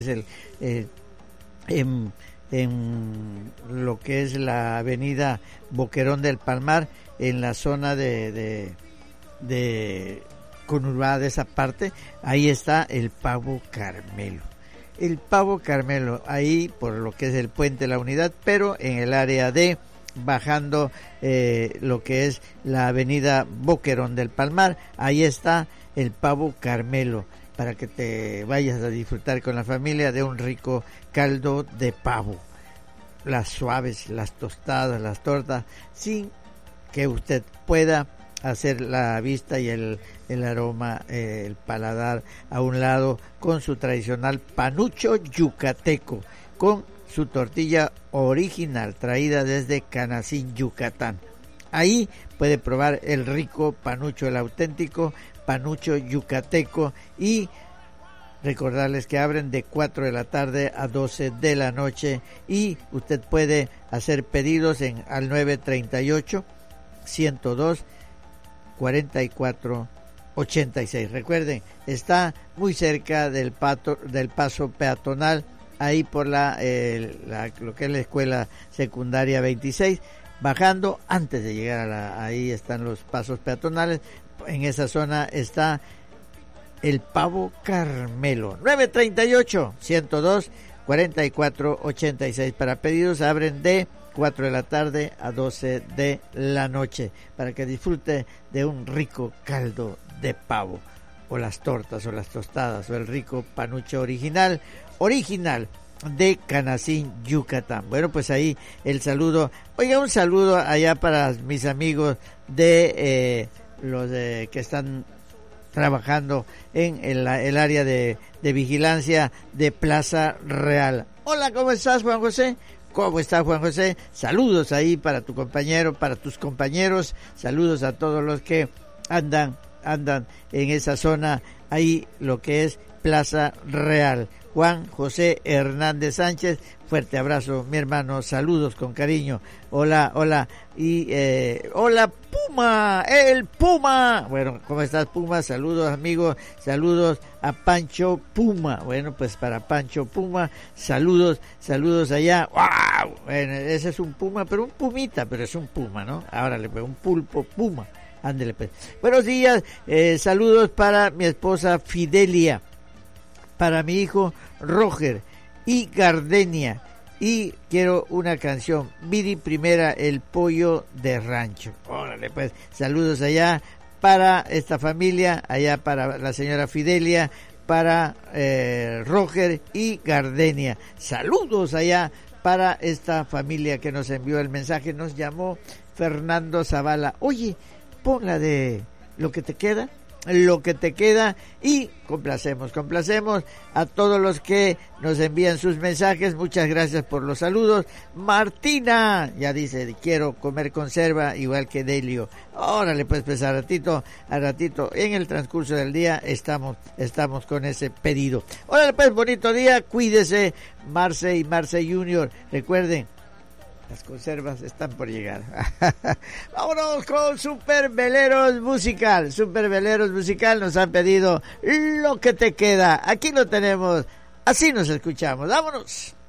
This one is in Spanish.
es en lo que es la avenida Boquerón del Palmar, en la zona de conurbada de esa parte. Ahí está el Pavo Carmelo. El Pavo Carmelo, ahí por lo que es el Puente de la Unidad, pero en el área de bajando lo que es la avenida Boquerón del Palmar, ahí está el Pavo Carmelo, para que te vayas a disfrutar con la familia de un rico caldo de pavo. Las suaves, las tostadas, las tortas, sin que usted pueda hacer la vista y el aroma, el paladar a un lado, con su tradicional panucho yucateco, con su tortilla original traída desde Canacín, Yucatán. Ahí puede probar el rico panucho, el auténtico panucho yucateco, y recordarles que abren de 4 de la tarde a 12 de la noche, y usted puede hacer pedidos al 938 102 44 86. Recuerden, está muy cerca del paso peatonal, ahí por lo que es la escuela secundaria 26, bajando antes de llegar ahí están los pasos peatonales. En esa zona está el Pavo Carmelo. 938 102 44 86 para pedidos. Abren de 4 de la tarde a 12 de la noche, para que disfrute de un rico caldo de pavo, o las tortas, o las tostadas, o el rico panucho original de Canacín, Yucatán. Bueno, pues ahí el saludo. Oiga, un saludo allá para mis amigos de los que están trabajando en el área de vigilancia de Plaza Real. Hola, ¿cómo estás, Juan José? ¿Cómo está, Juan José? Saludos ahí para tu compañero, para tus compañeros. Saludos a todos los que andan en esa zona, ahí lo que es Plaza Real. Juan José Hernández Sánchez, fuerte abrazo, mi hermano, saludos con cariño. Hola, y hola Puma, el Puma. Bueno, ¿cómo estás, Puma? Saludos, amigos, saludos a Pancho Puma. Bueno, pues para Pancho Puma, saludos allá. ¡Wow! Bueno, ese es un puma, pero un pumita, pero es un puma, ¿no? Ahora le pego un pulpo puma. Ándele pues. Buenos días, saludos para mi esposa Fidelia, para mi hijo Roger y Gardenia, y quiero una canción, Viri Primera, el pollo de rancho. Órale pues, saludos allá para esta familia, allá para la señora Fidelia, para Roger y Gardenia. Saludos allá para esta familia que nos envió el mensaje. Nos llamó Fernando Zavala. Oye, pon la de Lo que te queda, y complacemos a todos los que nos envían sus mensajes. Muchas gracias por los saludos. Martina ya dice, quiero comer conserva igual que Delio. Órale pues a ratito en el transcurso del día estamos con ese pedido. Órale pues, bonito día, cuídese, Marce y Marce Junior. Recuerden, las conservas están por llegar. Vámonos con Super Veleros Musical. Nos han pedido Lo que te queda. Aquí lo tenemos. Así nos escuchamos. Vámonos.